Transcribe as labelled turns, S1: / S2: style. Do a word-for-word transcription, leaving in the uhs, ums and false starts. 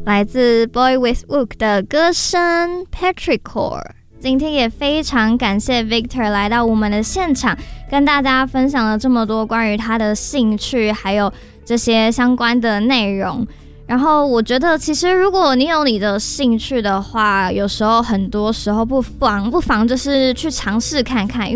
S1: 来自 Boy with Wook 的歌声 Petrichor。今天也非常感谢 Victor 来到我们的现场，跟大家分享了这么多关于他的兴趣，还有这些相关的内容。然后我觉得，其实如果你有你的兴趣的话，有时候很多时候不妨不妨就是去尝试看看。